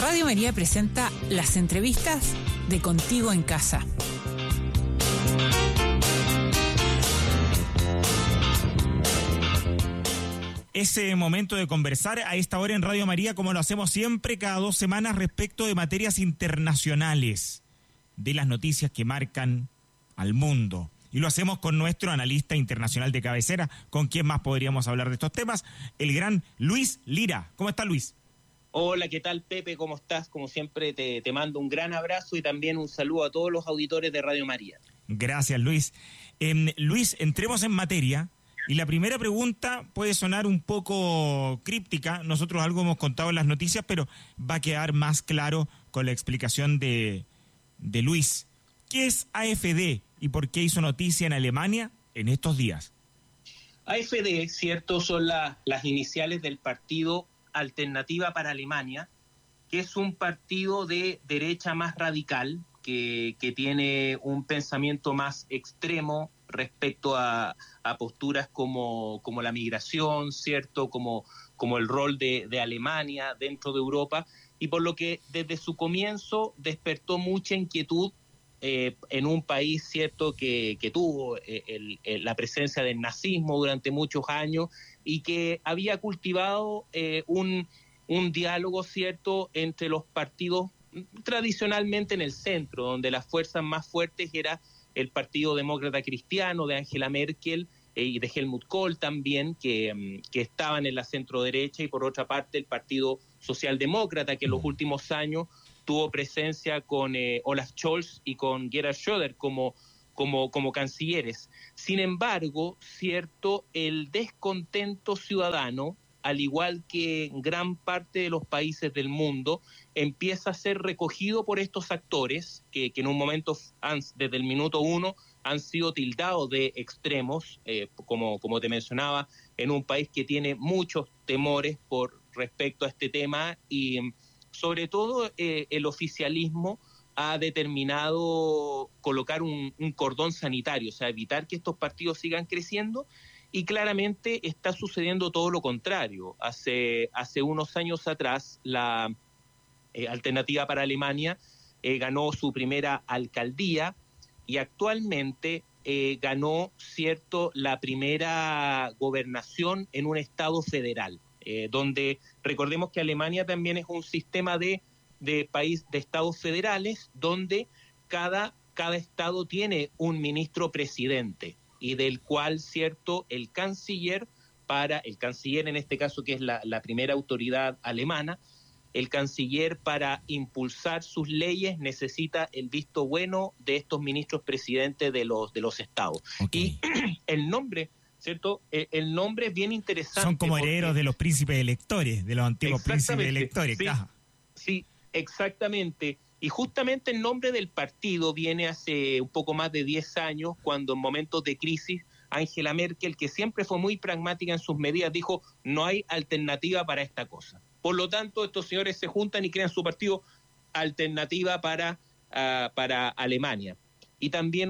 Radio María presenta las entrevistas de Contigo en Casa. Ese momento de conversar a esta hora en Radio María, como lo hacemos siempre, cada 2 semanas, respecto de materias internacionales, de las noticias que marcan al mundo. Y lo hacemos con nuestro analista internacional de cabecera, con quien más podríamos hablar de estos temas, el gran Luis Lira. ¿Cómo está, Luis? Hola, ¿qué tal, Pepe? ¿Cómo estás? Como siempre, te mando un gran abrazo y también un saludo a todos los auditores de Radio María. Gracias, Luis. Luis, entremos en materia. Y la primera pregunta puede sonar un poco críptica. Nosotros algo hemos contado en las noticias, pero va a quedar más claro con la explicación de Luis. ¿Qué es AfD y por qué hizo noticia en Alemania en estos días? AfD, cierto, son las iniciales del partido Alternativa para Alemania, que es un partido de derecha más radical, que tiene un pensamiento más extremo respecto a posturas como la migración, ¿cierto? Como el rol de Alemania dentro de Europa, y por lo que desde su comienzo despertó mucha inquietud en un país, ¿cierto?, que tuvo la presencia del nazismo durante muchos años y que había cultivado un diálogo, ¿cierto?, entre los partidos tradicionalmente en el centro, donde las fuerzas más fuertes era el Partido Demócrata Cristiano de Angela Merkel y de Helmut Kohl también, que estaban en la centro derecha, y por otra parte el Partido Socialdemócrata, que en los últimos años tuvo presencia con Olaf Scholz y con Gerhard Schröder como cancilleres. Sin embargo, cierto, el descontento ciudadano, al igual que en gran parte de los países del mundo, empieza a ser recogido por estos actores que en un momento, desde el minuto 1, han sido tildados de extremos, como te mencionaba, en un país que tiene muchos temores por respecto a este tema, y sobre todo el oficialismo ha determinado colocar un cordón sanitario, o sea, evitar que estos partidos sigan creciendo. Y claramente está sucediendo todo lo contrario. Hace unos años atrás, la Alternativa para Alemania ganó su primera alcaldía y actualmente ganó, ¿cierto?, la primera gobernación en un estado federal, donde recordemos que Alemania también es un sistema de estados federales, donde cada estado tiene un ministro presidente, y del cual, cierto, el canciller en este caso, que es la primera autoridad alemana, el canciller, para impulsar sus leyes, necesita el visto bueno de estos ministros presidentes de los estados. Okay. Y el nombre, ¿cierto? El nombre es bien interesante. Son como herederos de los príncipes electores, de los antiguos príncipes electores. Sí, sí, exactamente. Y justamente el nombre del partido viene hace un poco más de 10 años, cuando en momentos de crisis, Angela Merkel, que siempre fue muy pragmática en sus medidas, dijo: no hay alternativa para esta cosa. Por lo tanto, estos señores se juntan y crean su partido Alternativa para Alemania. Y también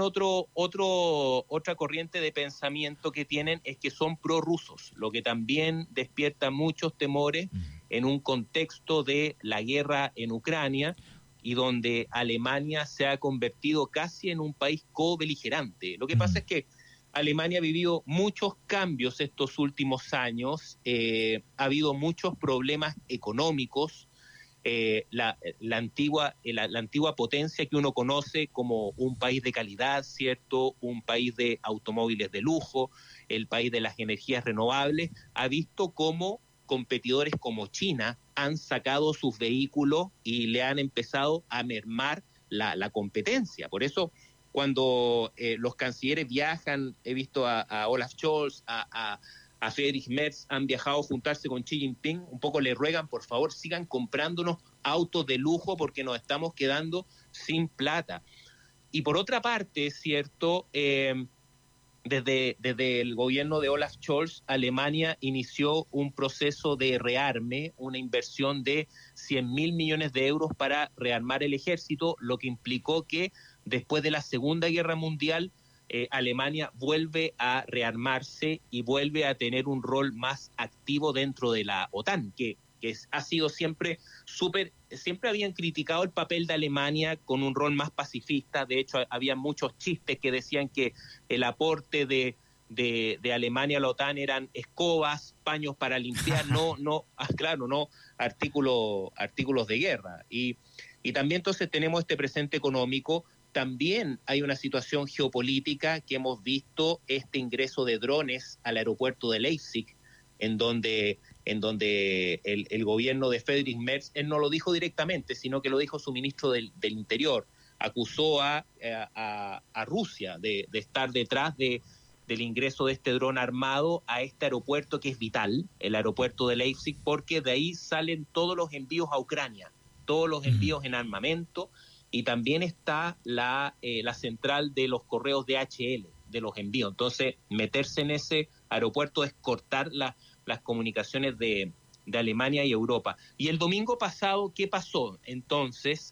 otra corriente de pensamiento que tienen es que son prorrusos, lo que también despierta muchos temores en un contexto de la guerra en Ucrania, y donde Alemania se ha convertido casi en un país co-beligerante. Lo que pasa es que Alemania ha vivido muchos cambios estos últimos años, ha habido muchos problemas económicos, la antigua potencia que uno conoce como un país de calidad, ¿cierto?, un país de automóviles de lujo, el país de las energías renovables, ha visto cómo competidores como China han sacado sus vehículos y le han empezado a mermar la competencia. Por eso, cuando los cancilleres viajan, he visto a Olaf Scholz, a Friedrich Merz, han viajado a juntarse con Xi Jinping, un poco le ruegan: por favor, sigan comprándonos autos de lujo porque nos estamos quedando sin plata. Y por otra parte, ¿cierto?, desde el gobierno de Olaf Scholz, Alemania inició un proceso de rearme, una inversión de 100.000 millones de euros para rearmar el ejército, lo que implicó que después de la Segunda Guerra Mundial, Alemania vuelve a rearmarse y vuelve a tener un rol más activo dentro de la OTAN, que ha sido siempre siempre habían criticado el papel de Alemania con un rol más pacifista. De hecho, había muchos chistes que decían que el aporte de Alemania a la OTAN eran escobas, paños para limpiar, no artículos de guerra. Y también entonces tenemos este presente económico. También hay una situación geopolítica que hemos visto, este ingreso de drones al aeropuerto de Leipzig, en donde el gobierno de Friedrich Merz, él no lo dijo directamente, sino que lo dijo su ministro del Interior, acusó a Rusia de estar detrás del ingreso de este dron armado a este aeropuerto que es vital, el aeropuerto de Leipzig, porque de ahí salen todos los envíos a Ucrania, todos los envíos en armamento, y también está la central de los correos DHL, de los envíos. Entonces, meterse en ese aeropuerto es cortar las comunicaciones de Alemania y Europa. Y el domingo pasado, ¿qué pasó? Entonces,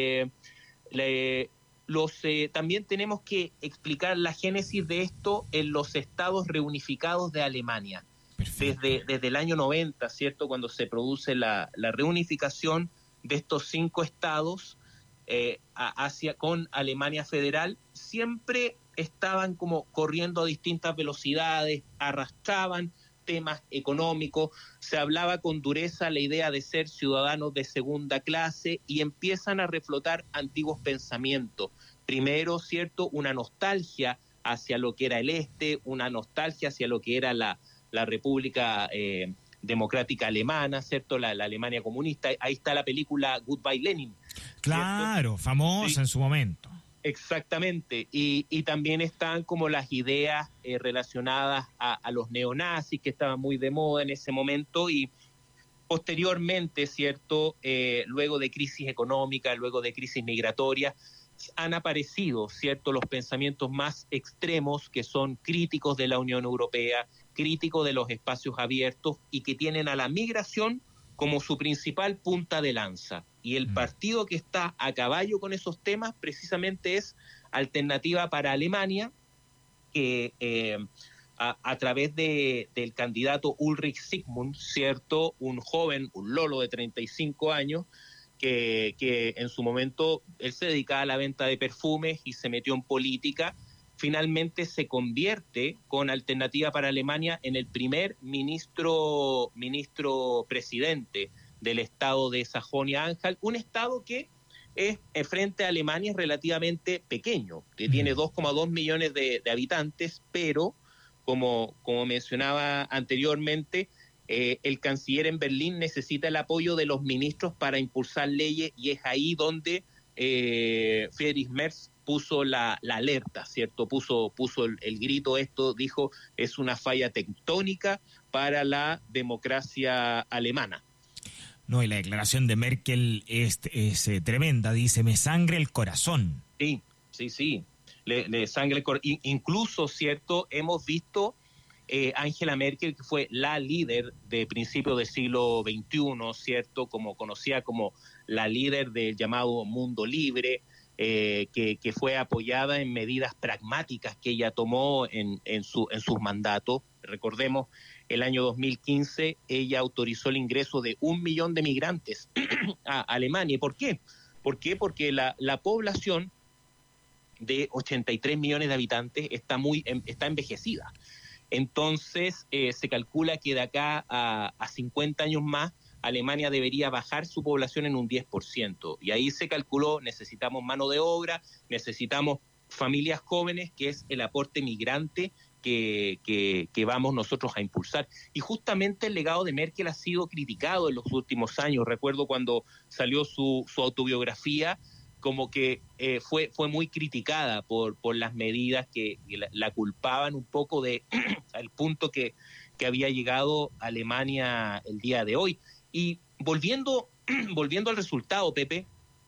también tenemos que explicar la génesis de esto en los estados reunificados de Alemania. Desde el año 90, ¿cierto? Cuando se produce la reunificación de estos 5 estados con Alemania Federal, siempre estaban como corriendo a distintas velocidades, arrastraban temas económicos, se hablaba con dureza la idea de ser ciudadanos de segunda clase y empiezan a reflotar antiguos pensamientos. Primero, ¿cierto?, una nostalgia hacia lo que era el este, una nostalgia hacia lo que era la República Democrática Alemana, ¿cierto?, la Alemania comunista. Ahí está la película Goodbye Lenin. Claro, ¿cierto? Famosa, sí, en su momento. Exactamente, y también están como las ideas relacionadas a los neonazis, que estaban muy de moda en ese momento, y posteriormente, ¿cierto?, luego de crisis económica, luego de crisis migratoria, han aparecido, ¿cierto?, los pensamientos más extremos que son críticos de la Unión Europea, críticos de los espacios abiertos y que tienen a la migración como su principal punta de lanza. Y el partido que está a caballo con esos temas precisamente es Alternativa para Alemania, que a través del candidato Ulrich Sigmund, ¿cierto?, un joven, un lolo de 35 años, que en su momento él se dedicaba a la venta de perfumes y se metió en política, finalmente se convierte con Alternativa para Alemania en el primer ministro presidente del estado de Sajonia-Anhalt, un estado que es frente a Alemania es relativamente pequeño, que tiene 2,2 millones de habitantes, pero como mencionaba anteriormente, el canciller en Berlín necesita el apoyo de los ministros para impulsar leyes, y es ahí donde Friedrich Merz puso la alerta, ¿cierto? Puso el grito, dijo, es una falla tectónica para la democracia alemana. No, y la declaración de Merkel es tremenda, dice, me sangra el corazón. Sí, le sangra el corazón. Incluso, ¿cierto?, hemos visto Angela Merkel, que fue la líder de principios del siglo XXI, ¿cierto?, como conocida como la líder del llamado mundo libre, que fue apoyada en medidas pragmáticas que ella tomó en sus mandatos. Recordemos, el año 2015 ella autorizó el ingreso de 1 millón de migrantes a Alemania. ¿Por qué? Porque la población de 83 millones de habitantes está envejecida. Entonces se calcula que de acá a 50 años más Alemania debería bajar su población en un 10%. Y ahí se calculó, necesitamos mano de obra, necesitamos familias jóvenes, que es el aporte migrante que vamos nosotros a impulsar. Y justamente el legado de Merkel ha sido criticado en los últimos años. Recuerdo cuando salió su autobiografía, como que fue muy criticada por las medidas que la culpaban un poco de al punto que había llegado Alemania el día de hoy. Y volviendo al resultado, Pepe,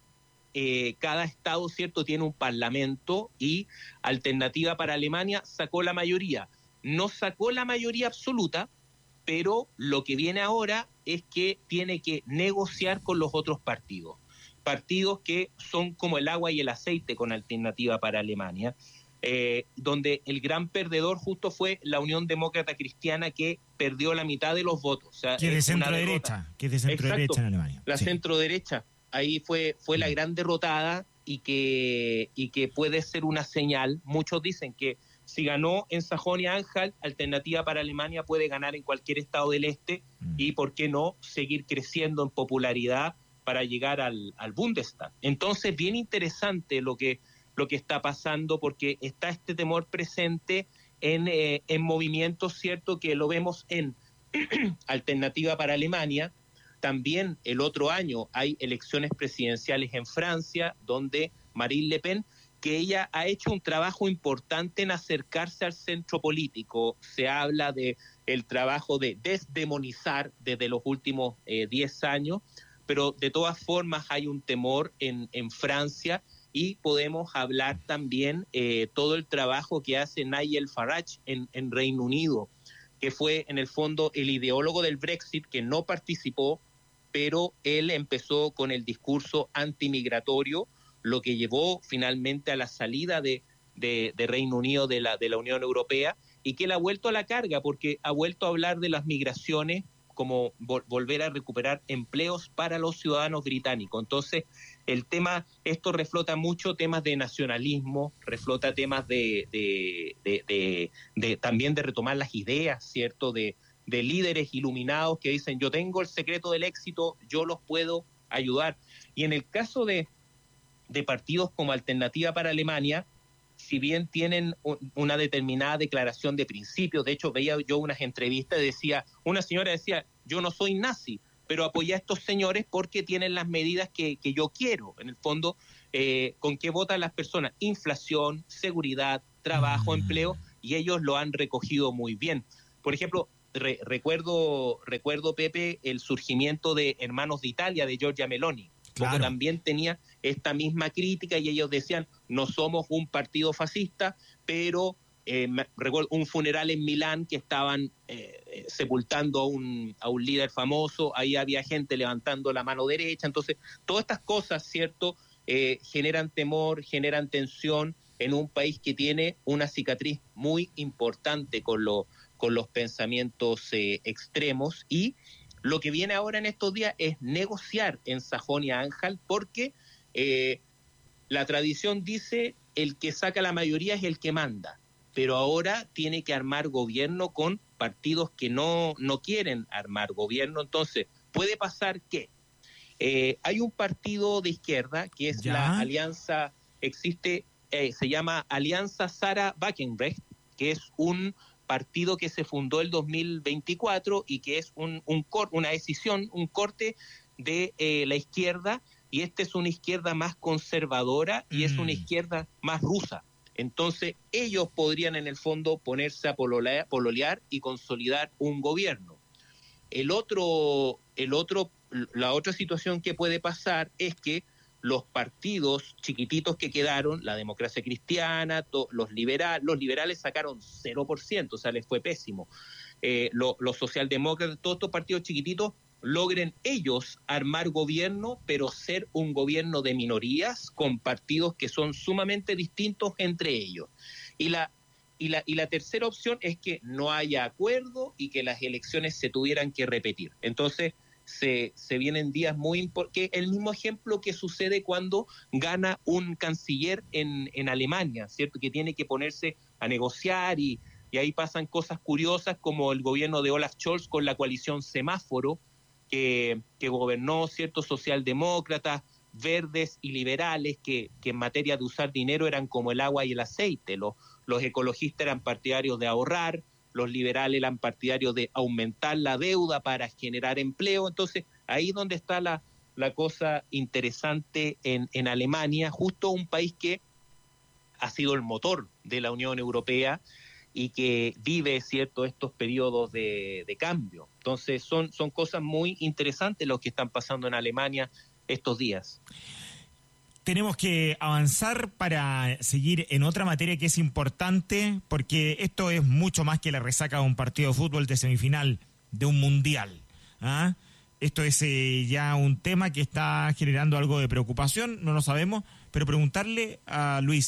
cada estado, ¿cierto?, tiene un parlamento, y Alternativa para Alemania sacó la mayoría. No sacó la mayoría absoluta, pero lo que viene ahora es que tiene que negociar con los otros partidos que son como el agua y el aceite con Alternativa para Alemania. donde el gran perdedor justo fue la Unión Demócrata Cristiana, que perdió la mitad de los votos. O sea, que es de centro-derecha, en Alemania. La centro-derecha, ahí fue la gran derrotada y que puede ser una señal. Muchos dicen que si ganó en Sajonia-Anhalt, Alternativa para Alemania puede ganar en cualquier estado del este y, ¿por qué no?, seguir creciendo en popularidad para llegar al Bundestag. Entonces, bien interesante lo que está pasando, porque está este temor presente en movimientos, ¿cierto?, que lo vemos en Alternativa para Alemania. También el otro año hay elecciones presidenciales en Francia, donde Marine Le Pen, que ella ha hecho un trabajo importante en acercarse al centro político. Se habla de el trabajo de desdemonizar desde los últimos 10 años, pero de todas formas hay un temor en Francia, y podemos hablar también todo el trabajo que hace Nigel Farage en Reino Unido, que fue en el fondo el ideólogo del Brexit, que no participó, pero él empezó con el discurso antimigratorio, lo que llevó finalmente a la salida de Reino Unido de la Unión Europea, y que él ha vuelto a la carga, porque ha vuelto a hablar de las migraciones como volver a recuperar empleos para los ciudadanos británicos. Entonces, el tema, esto reflota mucho temas de nacionalismo, reflota temas también de retomar las ideas, ¿cierto?, de líderes iluminados que dicen: yo tengo el secreto del éxito, yo los puedo ayudar. Y en el caso de partidos como Alternativa para Alemania, si bien tienen una determinada declaración de principios, de hecho veía yo unas entrevistas, una señora decía: yo no soy nazi, pero apoyé a estos señores porque tienen las medidas que yo quiero. En el fondo, ¿con qué votan las personas? Inflación, seguridad, trabajo, empleo, y ellos lo han recogido muy bien. Por ejemplo, recuerdo, Pepe, el surgimiento de Hermanos de Italia, de Giorgia Meloni. Claro. Porque también tenía esta misma crítica, y ellos decían: no somos un partido fascista, pero recuerdo un funeral en Milán que estaban sepultando a un líder famoso, ahí había gente levantando la mano derecha. Entonces, todas estas cosas, ¿cierto?, generan temor, generan tensión en un país que tiene una cicatriz muy importante con los pensamientos extremos. Y lo que viene ahora en estos días es negociar en Sajonia-Anhalt, porque la tradición dice: el que saca la mayoría es el que manda, pero ahora tiene que armar gobierno con partidos que no quieren armar gobierno. Entonces, puede pasar que hay un partido de izquierda que es la alianza, se llama Alianza Sarah Wagenknecht, que es un partido que se fundó el 2024 y que es una decisión, un corte de la izquierda, y esta es una izquierda más conservadora y es una izquierda más rusa. Entonces, ellos podrían en el fondo ponerse a pololear y consolidar un gobierno. La otra situación que puede pasar es que los partidos chiquititos que quedaron, la Democracia Cristiana, los liberales sacaron 0%, o sea, les fue pésimo. Los socialdemócratas, todos estos partidos chiquititos, logren ellos armar gobierno, pero ser un gobierno de minorías con partidos que son sumamente distintos entre ellos. Y la tercera opción es que no haya acuerdo y que las elecciones se tuvieran que repetir. Entonces, se vienen días muy importantes. El mismo ejemplo que sucede cuando gana un canciller en Alemania, ¿cierto?, que tiene que ponerse a negociar, y ahí pasan cosas curiosas, como el gobierno de Olaf Scholz con la coalición Semáforo, que gobernó, ¿cierto?, socialdemócratas, verdes y liberales, que en materia de usar dinero eran como el agua y el aceite. Los ecologistas eran partidarios de ahorrar, los liberales eran partidarios de aumentar la deuda para generar empleo. Entonces, ahí es donde está la cosa interesante en Alemania, justo un país que ha sido el motor de la Unión Europea y que vive, ¿cierto?, estos periodos de cambio. Entonces, son cosas muy interesantes lo que están pasando en Alemania estos días. Tenemos que avanzar para seguir en otra materia que es importante, porque esto es mucho más que la resaca de un partido de fútbol de semifinal de un mundial. Esto es ya un tema que está generando algo de preocupación, no lo sabemos, pero preguntarle a Luis,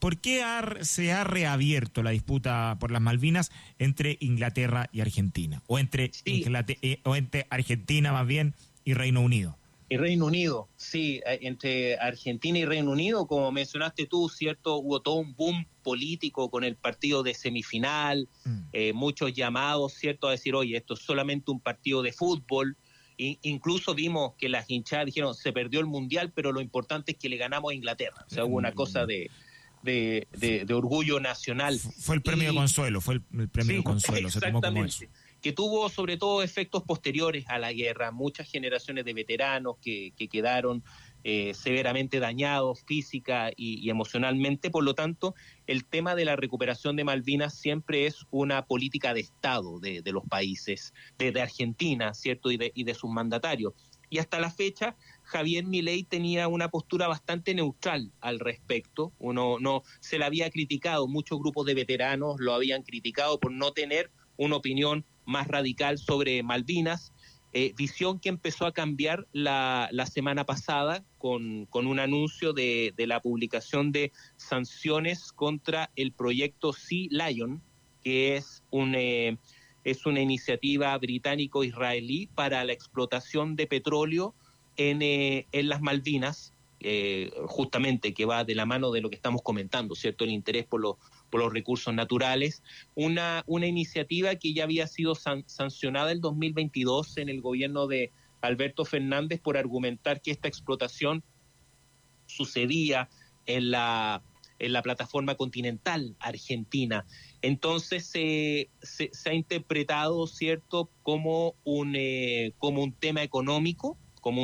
¿por qué se ha reabierto la disputa por las Malvinas entre Inglaterra y Argentina? O entre, o entre Argentina más bien y Reino Unido. Y Reino Unido, sí, entre Argentina y Reino Unido, como mencionaste tú, ¿cierto? Hubo todo un boom político con el partido de semifinal, muchos llamados, ¿cierto? A decir, oye, esto es solamente un partido de fútbol. Incluso vimos que las hinchadas dijeron, se perdió el Mundial, pero lo importante es que le ganamos a Inglaterra. O sea, hubo una cosa de orgullo nacional. Fue el premio de consuelo, de consuelo, se tomó como eso. Que tuvo sobre todo efectos posteriores a la guerra, muchas generaciones de veteranos que quedaron severamente dañados física y emocionalmente. Por lo tanto, el tema de la recuperación de Malvinas siempre es una política de Estado de los países, de Argentina, ¿cierto? Y de sus mandatarios. Y hasta la fecha, Javier Milei tenía una postura bastante neutral al respecto. No se le había criticado, muchos grupos de veteranos lo habían criticado por no tener una opinión más radical sobre Malvinas, visión que empezó a cambiar la semana pasada con un anuncio de la publicación de sanciones contra el proyecto Sea Lion, que es una iniciativa británico-israelí para la explotación de petróleo en las Malvinas, justamente que va de la mano de lo que estamos comentando, ¿cierto? El interés por los recursos naturales, una iniciativa que ya había sido sancionada en 2022 en el gobierno de Alberto Fernández por argumentar que esta explotación sucedía en la plataforma continental argentina. Entonces se ha interpretado, ¿cierto?, como un tema económico,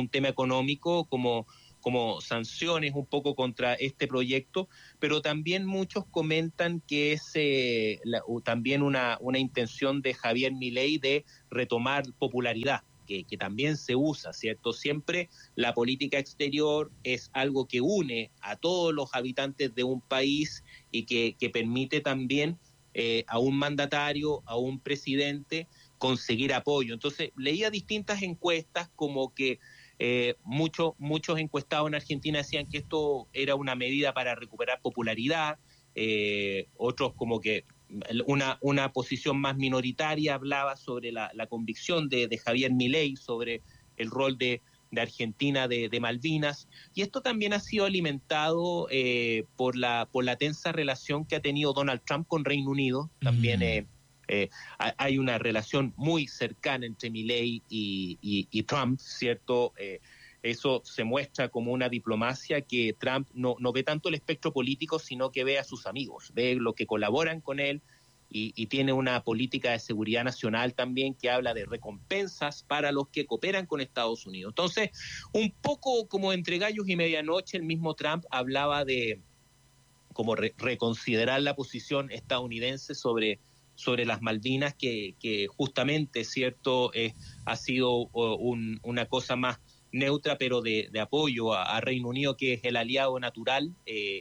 como sanciones un poco contra este proyecto, pero también muchos comentan que es también una intención de Javier Milei de retomar popularidad, que también se usa, ¿cierto? Siempre la política exterior es algo que une a todos los habitantes de un país y que permite también a un mandatario, a un presidente, conseguir apoyo. Entonces, leía distintas encuestas como que muchos encuestados en Argentina decían que esto era una medida para recuperar popularidad, otros como que una posición más minoritaria hablaba sobre la convicción de Javier Milei sobre el rol de Argentina de Malvinas, y esto también ha sido alimentado por la tensa relación que ha tenido Donald Trump con Reino Unido. También hay una relación muy cercana entre Milei y Trump, ¿cierto? Eso se muestra como una diplomacia que Trump no ve tanto el espectro político, sino que ve a sus amigos, ve lo que colaboran con él y tiene una política de seguridad nacional también que habla de recompensas para los que cooperan con Estados Unidos. Entonces, un poco como entre gallos y medianoche, el mismo Trump hablaba de como reconsiderar la posición estadounidense sobre las Malvinas, que justamente, ¿cierto?, ha sido una cosa más neutra, pero de apoyo a Reino Unido, que es el aliado natural.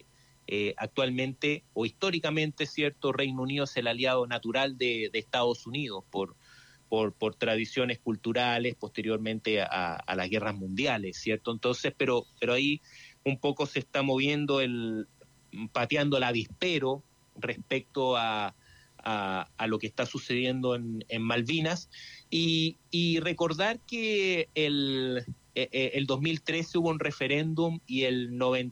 Actualmente o históricamente, ¿cierto?, Reino Unido es el aliado natural de Estados Unidos por tradiciones culturales, posteriormente a las guerras mundiales, ¿cierto? Entonces, pero ahí un poco se está moviendo pateando el avispero respecto a lo que está sucediendo en Malvinas, y recordar que el 2013 hubo un referéndum y el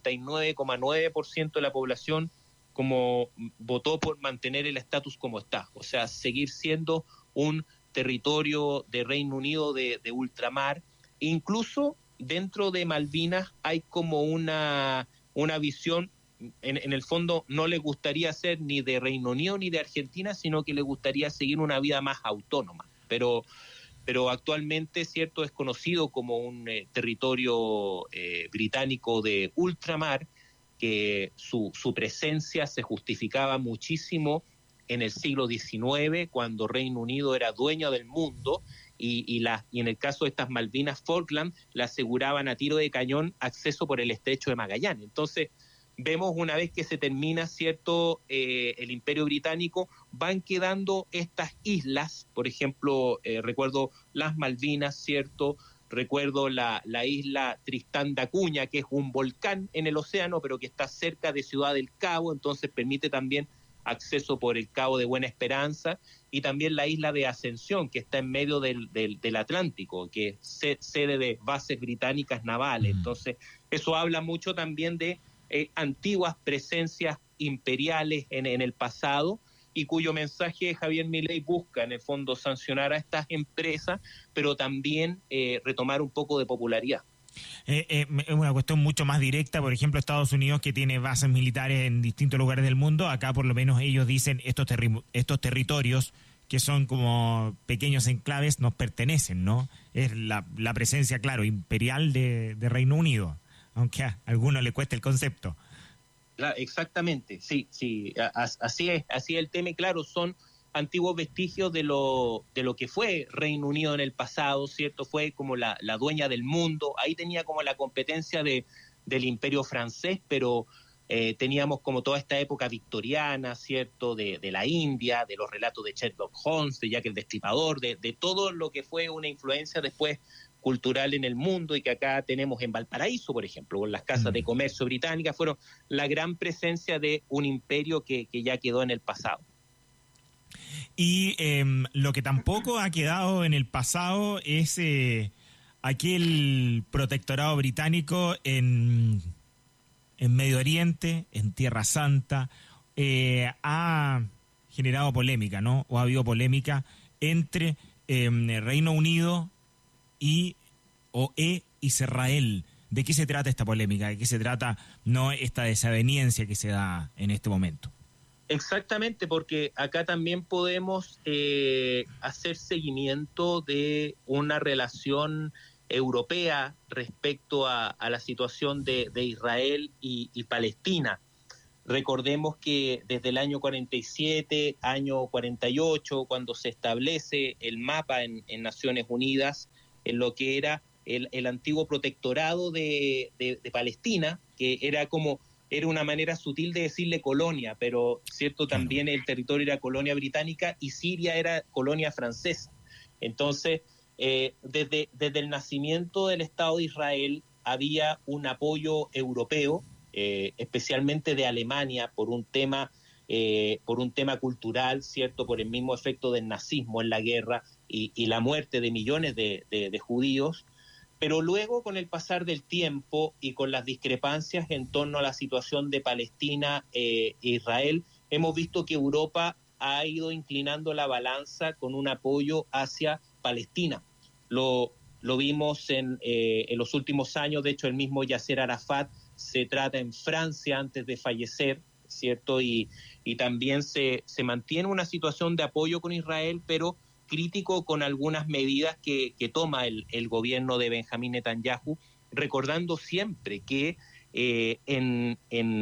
99,9% de la población como votó por mantener el estatus como está, o sea, seguir siendo un territorio de Reino Unido de ultramar. Incluso dentro de Malvinas hay como una visión. En el fondo no le gustaría ser ni de Reino Unido ni de Argentina, sino que le gustaría seguir una vida más autónoma. Pero actualmente, ¿cierto?, es conocido como un territorio británico de ultramar, que su presencia se justificaba muchísimo en el siglo XIX, cuando Reino Unido era dueño del mundo, y en el caso de estas Malvinas Falkland, le aseguraban a tiro de cañón acceso por el estrecho de Magallanes. Entonces, vemos una vez que se termina, ¿cierto?, el Imperio Británico, van quedando estas islas, por ejemplo, recuerdo las Malvinas, ¿cierto?, Recuerdo la isla Tristán da Cunha, que es un volcán en el océano, pero que está cerca de Ciudad del Cabo, entonces permite también acceso por el Cabo de Buena Esperanza, y también la isla de Ascensión, que está en medio del Atlántico, que es sede de bases británicas navales. Entonces, eso habla mucho también de antiguas presencias imperiales en el pasado, y cuyo mensaje Javier Milei busca en el fondo sancionar a estas empresas, pero también retomar un poco de popularidad. Es una cuestión mucho más directa. Por ejemplo, Estados Unidos, que tiene bases militares en distintos lugares del mundo, acá por lo menos ellos dicen estos territorios, que son como pequeños enclaves, nos pertenecen, ¿no? Es la presencia, claro, imperial de Reino Unido, aunque a algunos le cueste el concepto. Exactamente, sí, así es el tema, y claro, son antiguos vestigios de lo que fue Reino Unido en el pasado, ¿cierto? Fue como la dueña del mundo, ahí tenía como la competencia del Imperio francés, pero teníamos como toda esta época victoriana, ¿cierto? De la India, de los relatos de Sherlock Holmes, de Jack el Destripador, de todo lo que fue una influencia después cultural en el mundo, y que acá tenemos en Valparaíso, por ejemplo, con las casas de comercio británicas, fueron la gran presencia de un imperio que ya quedó en el pasado. Y lo que tampoco ha quedado en el pasado es aquel protectorado británico en Medio Oriente, en Tierra Santa. Ha generado polémica, ¿no? O ha habido polémica entre Reino Unido y Israel. ¿De qué se trata esta polémica? ¿De qué se trata, no, esta desaveniencia que se da en este momento? Exactamente, porque acá también podemos hacer seguimiento de una relación europea respecto a la situación de Israel y Palestina. Recordemos que desde el año 47, año 48, cuando se establece el mapa en Naciones Unidas, en lo que era el antiguo protectorado de Palestina, que era una manera sutil de decirle colonia, pero cierto, también el territorio era colonia británica y Siria era colonia francesa. Entonces, desde el nacimiento del Estado de Israel había un apoyo europeo, especialmente de Alemania, por un tema cultural, cierto, por el mismo efecto del nazismo en la guerra y la muerte de millones de judíos. Pero luego, con el pasar del tiempo y con las discrepancias en torno a la situación de Palestina e Israel, hemos visto que Europa ha ido inclinando la balanza con un apoyo hacia Palestina. Lo vimos en los últimos años. De hecho, el mismo Yasser Arafat se trata en Francia antes de fallecer, ¿cierto? Y también se mantiene una situación de apoyo con Israel, pero crítico con algunas medidas que toma el gobierno de Benjamín Netanyahu, recordando siempre que en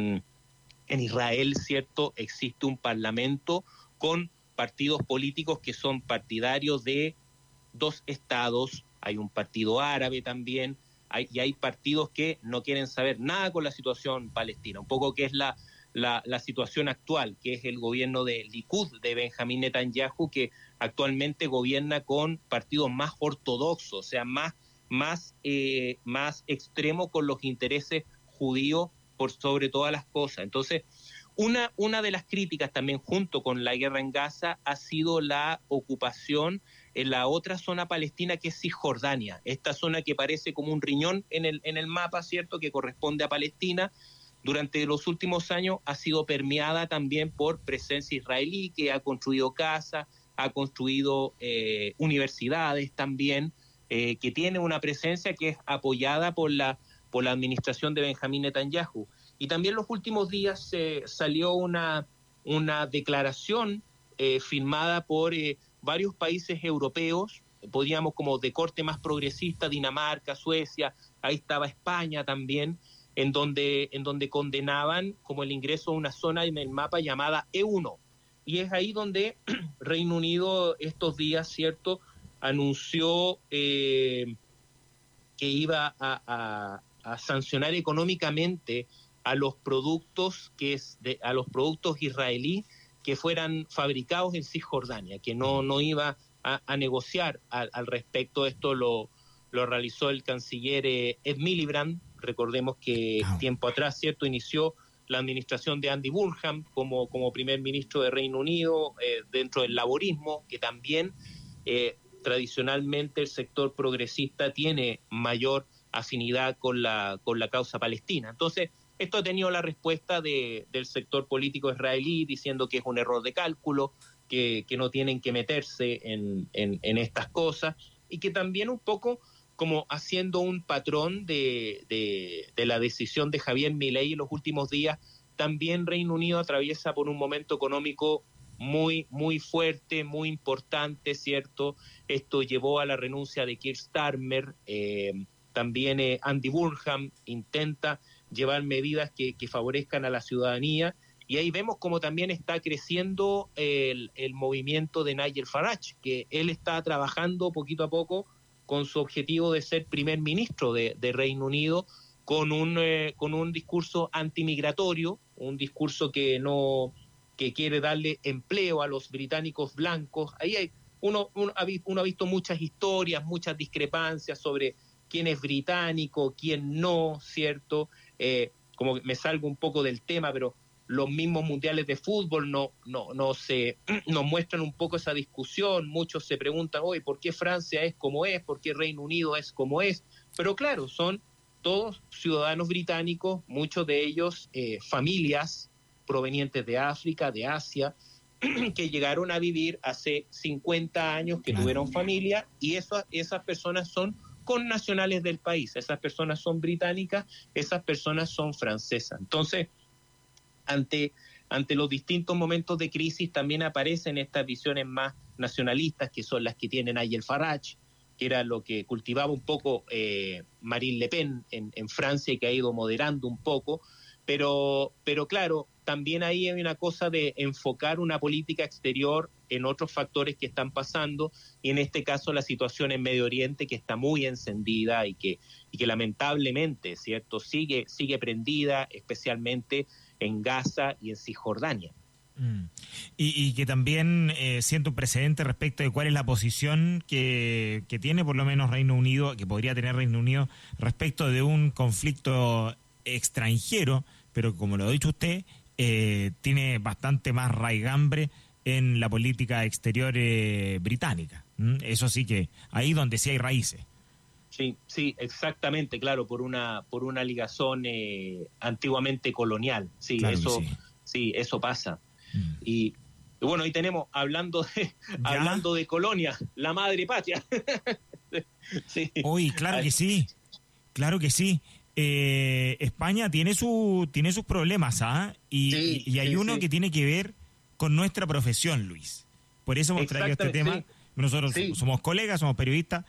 Israel, ¿cierto?, existe un parlamento con partidos políticos que son partidarios de dos estados, hay un partido árabe también, y hay partidos que no quieren saber nada con la situación palestina, un poco que es la situación actual, que es el gobierno de Likud de Benjamín Netanyahu, que actualmente gobierna con partidos más ortodoxos, o sea, más extremo con los intereses judíos por sobre todas las cosas. Entonces, una de las críticas también, junto con la guerra en Gaza, ha sido la ocupación en la otra zona palestina, que es Cisjordania, esta zona que parece como un riñón en el mapa, ¿cierto?, que corresponde a Palestina. Durante los últimos años ha sido permeada también por presencia israelí, que ha construido casas, ha construido universidades también, que tiene una presencia que es apoyada por la administración de Benjamín Netanyahu. Y también los últimos días salió una declaración firmada por varios países europeos, podríamos como de corte más progresista, Dinamarca, Suecia, ahí estaba España también, en donde condenaban como el ingreso a una zona en el mapa llamada E1. Y es ahí donde Reino Unido estos días, ¿cierto?, anunció que iba a sancionar económicamente a los productos a los productos israelíes que fueran fabricados en Cisjordania, que no iba a negociar al respecto. Esto lo lo realizó el canciller Ed Miliband. Recordemos que tiempo atrás, ¿cierto?, inició la administración de Andy Burnham como primer ministro de Reino Unido dentro del laborismo, que también tradicionalmente el sector progresista tiene mayor afinidad con la causa palestina. Entonces, esto ha tenido la respuesta del sector político israelí diciendo que es un error de cálculo, que no tienen que meterse en estas cosas, y que también un poco como haciendo un patrón de la decisión de Javier Milei en los últimos días, también Reino Unido atraviesa por un momento económico muy, muy fuerte, muy importante, ¿cierto? Esto llevó a la renuncia de Keir Starmer, también Andy Burnham intenta llevar medidas que favorezcan a la ciudadanía, y ahí vemos como también está creciendo el movimiento de Nigel Farage, que él está trabajando poquito a poco con su objetivo de ser primer ministro de Reino Unido, con un discurso antimigratorio, un discurso que quiere darle empleo a los británicos blancos. Ahí uno ha visto muchas historias, muchas discrepancias sobre quién es británico, quién no, ¿cierto? Como me salgo un poco del tema, pero los mismos mundiales de fútbol nos muestran un poco esa discusión. Muchos se preguntan, hoy, ¿por qué Francia es como es? ¿Por qué Reino Unido es como es? Pero claro, son todos ciudadanos británicos, muchos de ellos familias provenientes de África, de Asia, que llegaron a vivir hace 50 años, que tuvieron familia, y esas personas son connacionales del país, esas personas son británicas, esas personas son francesas. Entonces, ante los distintos momentos de crisis también aparecen estas visiones más nacionalistas, que son las que tiene Nigel Farage, que era lo que cultivaba un poco Marine Le Pen en Francia, y que ha ido moderando un poco, pero claro, también ahí hay una cosa de enfocar una política exterior en otros factores que están pasando, y en este caso la situación en Medio Oriente, que está muy encendida y que lamentablemente, ¿cierto?, sigue prendida, especialmente en Gaza y en Cisjordania. Y que también siento un precedente respecto de cuál es la posición que tiene por lo menos Reino Unido, que podría tener Reino Unido respecto de un conflicto extranjero, pero como lo ha dicho usted, tiene bastante más raigambre en la política exterior británica. Eso sí, que ahí donde sí hay raíces. Sí, exactamente, claro, por una ligazón antiguamente colonial. Sí, claro, eso pasa. Y bueno, ahí tenemos, hablando de colonia, la madre patria. Sí. Uy, claro que sí. España tiene sus problemas, y hay uno que tiene que ver con nuestra profesión, Luis. Por eso hemos traído este tema. Sí. Nosotros somos colegas, somos periodistas,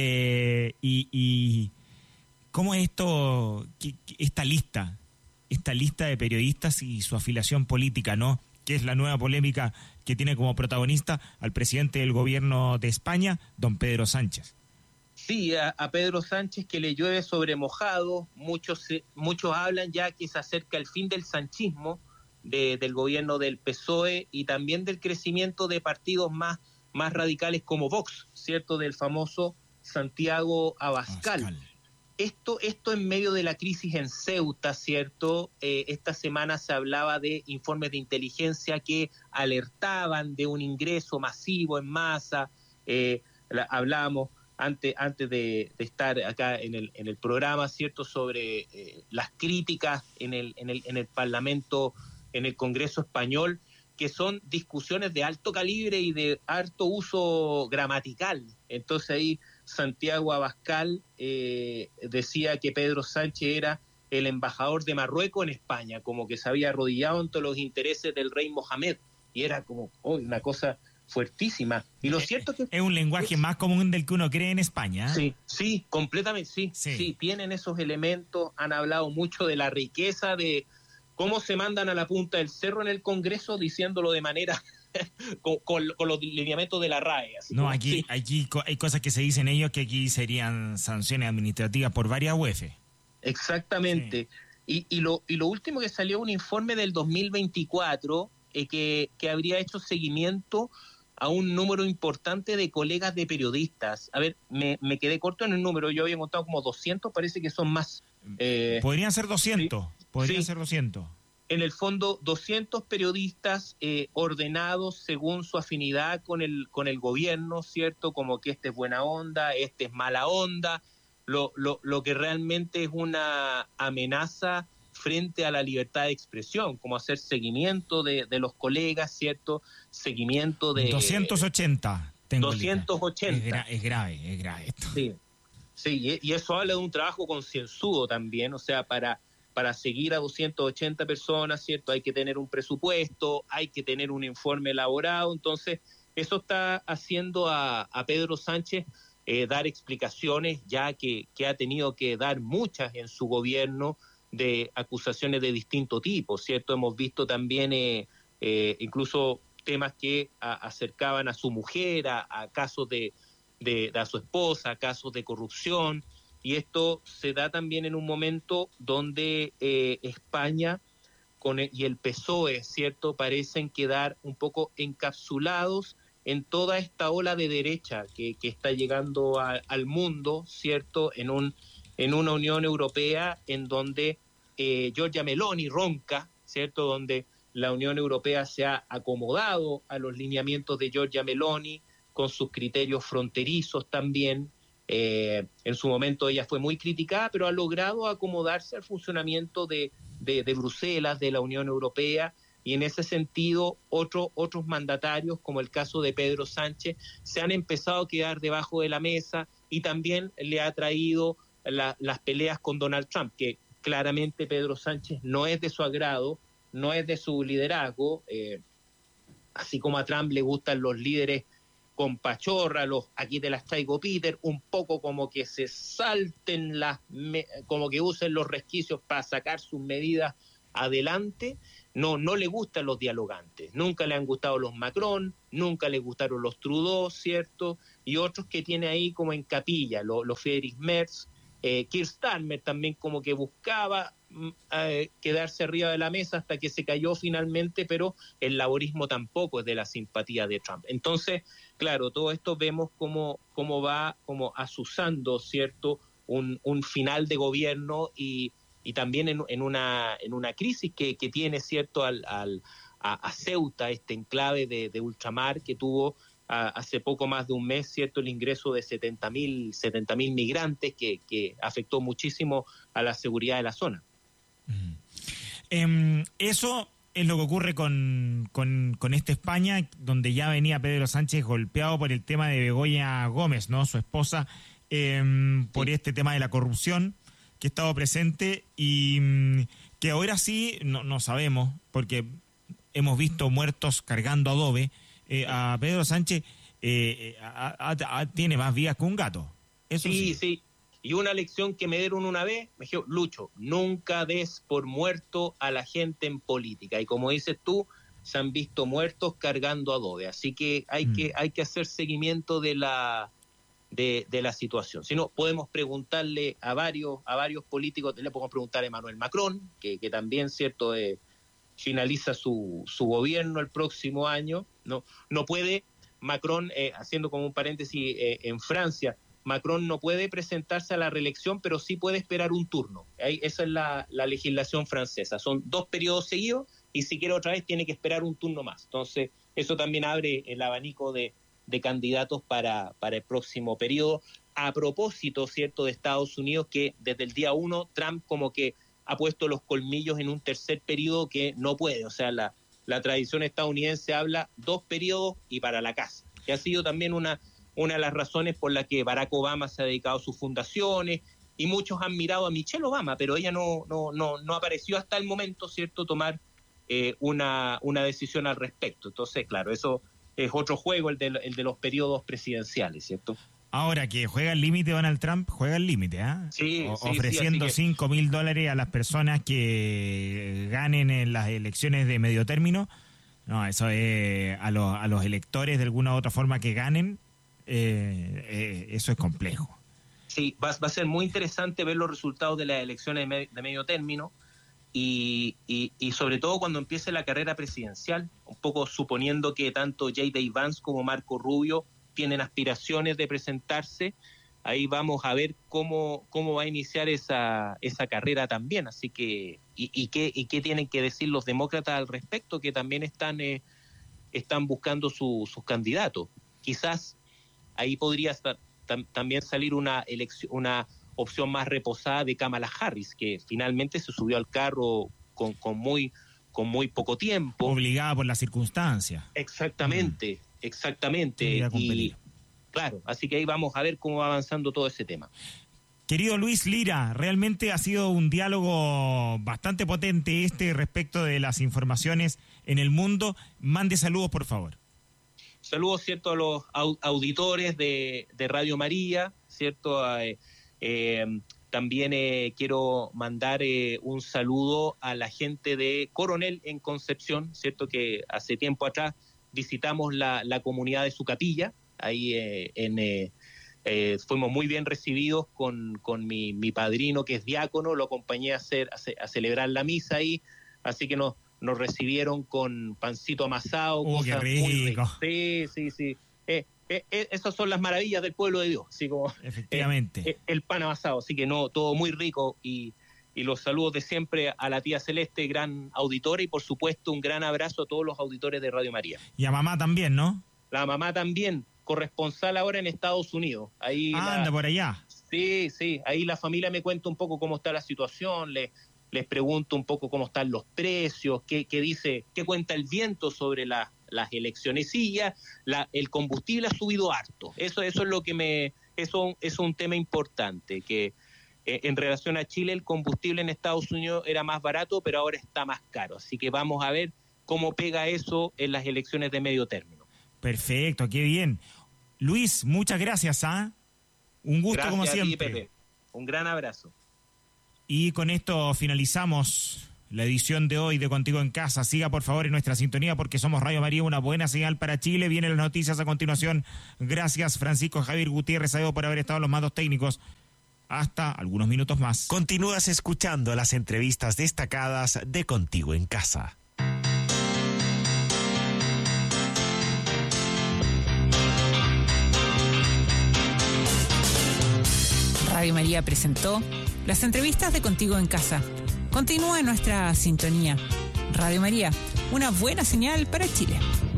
y ¿cómo es esta lista de periodistas y su afiliación política, ¿no?, que es la nueva polémica que tiene como protagonista al presidente del gobierno de España, don Pedro Sánchez? Sí, a Pedro Sánchez, que le llueve sobre mojado. Muchos hablan ya que se acerca el fin del sanchismo, del gobierno del PSOE, y también del crecimiento de partidos más radicales como Vox, ¿cierto?, del famoso Santiago Abascal. Esto en medio de la crisis en Ceuta, ¿cierto? Esta semana se hablaba de informes de inteligencia que alertaban de un ingreso masivo en masa. Hablábamos antes de estar acá en el programa, ¿cierto?, sobre las críticas en el Parlamento, en el Congreso español, que son discusiones de alto calibre y de alto uso gramatical. Entonces ahí Santiago Abascal decía que Pedro Sánchez era el embajador de Marruecos en España, como que se había arrodillado ante los intereses del rey Mohamed, y era como una cosa fuertísima. Y lo cierto es un lenguaje más común del que uno cree en España. Sí, completamente, sí, tienen esos elementos. Han hablado mucho de la riqueza, de cómo se mandan a la punta del cerro en el Congreso, diciéndolo de manera con los lineamientos de la RAE. No, aquí hay cosas que se dicen ellos que aquí serían sanciones administrativas por varias UEF. Exactamente. Sí. Y lo último que salió, un informe del 2024 que habría hecho seguimiento a un número importante de colegas de periodistas. A ver, me quedé corto en el número, yo había contado como 200, parece que son más. Podrían ser 200, sí, podrían sí. ser 200. En el fondo, 200 periodistas ordenados según su afinidad con el gobierno, ¿cierto? Como que este es buena onda, este es mala onda, lo que realmente es una amenaza frente a la libertad de expresión, como hacer seguimiento de los colegas, ¿cierto? Seguimiento de... 280. 280. Es grave esto. Sí, sí, y eso habla de un trabajo concienzudo también, o sea, para seguir a 280 personas, ¿cierto? Hay que tener un presupuesto, hay que tener un informe elaborado, entonces eso está haciendo a Pedro Sánchez dar explicaciones, ya que ha tenido que dar muchas en su gobierno, de acusaciones de distinto tipo, ¿cierto? Hemos visto también incluso temas que acercaban a su mujer, a casos de a su esposa, casos de corrupción, y esto se da también en un momento donde España y el PSOE, ¿cierto?, parecen quedar un poco encapsulados en toda esta ola de derecha que está llegando al mundo, ¿cierto?, en una Unión Europea en donde Giorgia Meloni ronca, ¿cierto?, donde la Unión Europea se ha acomodado a los lineamientos de Giorgia Meloni, con sus criterios fronterizos también. En su momento ella fue muy criticada, pero ha logrado acomodarse al funcionamiento de Bruselas, de la Unión Europea, y en ese sentido otros mandatarios, como el caso de Pedro Sánchez, se han empezado a quedar debajo de la mesa, y también le ha traído las peleas con Donald Trump, que claramente Pedro Sánchez no es de su agrado, no es de su liderazgo, así como a Trump le gustan los líderes con pachorra, aquí te las traigo Peter, un poco como que se salten como que usen los resquicios para sacar sus medidas adelante. No le gustan los dialogantes, nunca le han gustado los Macron, nunca le gustaron los Trudeau, ¿cierto? Y otros que tiene ahí como en capilla, los Friedrich Merz, Keir Starmer también como que buscaba quedarse arriba de la mesa hasta que se cayó finalmente, pero el laborismo tampoco es de la simpatía de Trump. Entonces, claro, todo esto vemos cómo va como azuzando, ¿cierto?, un final de gobierno, y también en una crisis que tiene, ¿cierto?, a Ceuta, este enclave de ultramar que tuvo hace poco más de un mes, ¿cierto?, el ingreso de 70.000 migrantes que afectó muchísimo a la seguridad de la zona. Eso es lo que ocurre con esta España, donde ya venía Pedro Sánchez golpeado por el tema de Begoña Gómez, ¿no?, su esposa, por este tema de la corrupción que ha estado presente, y que ahora sí no sabemos, porque hemos visto muertos cargando adobe. A Pedro Sánchez tiene más vías que un gato. Eso sí. Y una lección que me dieron una vez, me dijeron: Lucho, nunca des por muerto a la gente en política. Y como dices tú, se han visto muertos cargando adobe. Así que hay que hacer seguimiento de la situación. Si no, podemos preguntarle a varios políticos, le podemos preguntar a Emmanuel Macron, que también, ¿cierto?, finaliza su gobierno el próximo año. No puede Macron, haciendo como un paréntesis, en Francia, Macron no puede presentarse a la reelección, pero sí puede esperar un turno. Esa es la legislación francesa. Son 2 periodos seguidos, y si quiere otra vez tiene que esperar un turno más. Entonces, eso también abre el abanico de candidatos para el próximo periodo. A propósito, ¿cierto?, de Estados Unidos, que desde el día 1 Trump como que ha puesto los colmillos en un tercer periodo que no puede. O sea, la tradición estadounidense habla 2 periodos y para la casa, que ha sido también una de las razones por la que Barack Obama se ha dedicado a sus fundaciones, y muchos han mirado a Michelle Obama, pero ella no apareció hasta el momento, ¿cierto?, tomar una decisión al respecto. Entonces, claro, eso es otro juego, el de los periodos presidenciales, ¿cierto? Ahora que juega el límite Donald Trump, juega el límite, ¿eh? Sí, ofreciendo $5.000 a las personas que ganen en las elecciones de medio término. No, eso es a los electores de alguna u otra forma que ganen, eso es complejo. Sí, va a ser muy interesante ver los resultados de las elecciones de medio término. y sobre todo cuando empiece la carrera presidencial, un poco suponiendo que tanto J.D. Vance como Marco Rubio tienen aspiraciones de presentarse, ahí vamos a ver cómo va a iniciar esa carrera también. Así que, y qué tienen que decir los demócratas al respecto, que también están buscando sus candidatos. Quizás ahí podría también salir una opción más reposada de Kamala Harris, que finalmente se subió al carro con muy poco tiempo. Obligada por las circunstancias. Exactamente. Y claro, así que ahí vamos a ver cómo va avanzando todo ese tema. Querido Luis Lira, realmente ha sido un diálogo bastante potente respecto de las informaciones en el mundo. Mande saludos, por favor. Saludos, ¿cierto?, a los auditores de Radio María, ¿cierto? También quiero mandar un saludo a la gente de Coronel en Concepción, ¿cierto?, que hace tiempo atrás visitamos la comunidad de su capilla. Ahí fuimos muy bien recibidos con mi padrino, que es diácono, lo acompañé a celebrar la misa ahí, así que nos recibieron con pancito amasado. ¡Qué rico! Sí. Esas son las maravillas del pueblo de Dios, así como efectivamente el pan amasado, así que todo muy rico, y los saludos de siempre a la tía Celeste, gran auditora, y por supuesto un gran abrazo a todos los auditores de Radio María. Y a mamá también, ¿no? La mamá también, corresponsal ahora en Estados Unidos. Ahí anda por allá. Sí, ahí la familia me cuenta un poco cómo está la situación, les pregunto un poco cómo están los precios, qué cuenta el viento sobre las elecciones. Sí, ya el combustible ha subido harto. Eso es lo que eso es un tema importante, que en relación a Chile el combustible en Estados Unidos era más barato, pero ahora está más caro. Así que vamos a ver cómo pega eso en las elecciones de medio término. Perfecto, qué bien. Luis, muchas gracias, un gusto. Gracias como siempre. A ti, Pepe. Un gran abrazo. Y con esto finalizamos la edición de hoy de Contigo en Casa. Siga por favor en nuestra sintonía, porque somos Radio María, una buena señal para Chile. Vienen las noticias a continuación. Gracias, Francisco Javier Gutiérrez, por haber estado en los mandos técnicos. Hasta algunos minutos más. Continúas escuchando las entrevistas destacadas de Contigo en Casa. Radio María presentó las entrevistas de Contigo en Casa. Continúa en nuestra sintonía. Radio María, una buena señal para Chile.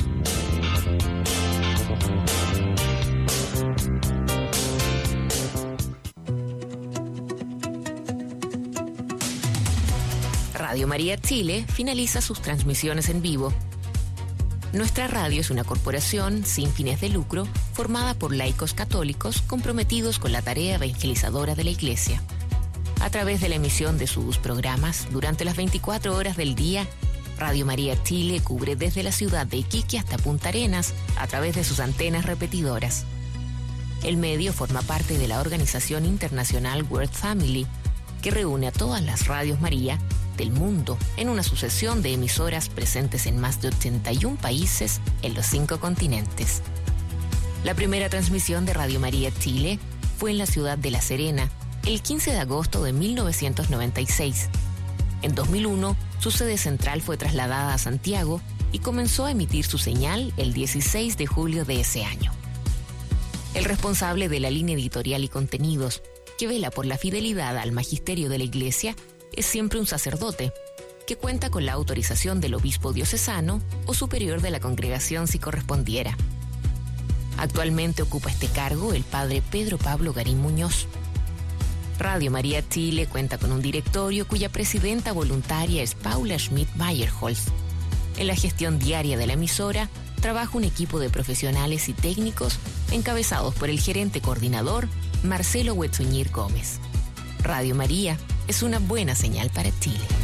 Radio María Chile finaliza sus transmisiones en vivo. Nuestra radio es una corporación sin fines de lucro formada por laicos católicos comprometidos con la tarea evangelizadora de la Iglesia. A través de la emisión de sus programas durante las 24 horas del día, Radio María Chile cubre desde la ciudad de Iquique hasta Punta Arenas a través de sus antenas repetidoras. El medio forma parte de la organización internacional World Family, que reúne a todas las radios María del mundo en una sucesión de emisoras presentes en más de 81 países en los 5 continentes. La primera transmisión de Radio María Chile fue en la ciudad de La Serena, el 15 de agosto de 1996. En 2001, su sede central fue trasladada a Santiago y comenzó a emitir su señal el 16 de julio de ese año. El responsable de la línea editorial y contenidos, que vela por la fidelidad al magisterio de la Iglesia, es siempre un sacerdote, que cuenta con la autorización del obispo diocesano o superior de la congregación si correspondiera. Actualmente ocupa este cargo el padre Pedro Pablo Garín Muñoz. Radio María Chile cuenta con un directorio cuya presidenta voluntaria es Paula Schmidt-Meyerholz. En la gestión diaria de la emisora trabaja un equipo de profesionales y técnicos encabezados por el gerente coordinador Marcelo Huetzuñir Gómez. Radio María es una buena señal para Chile.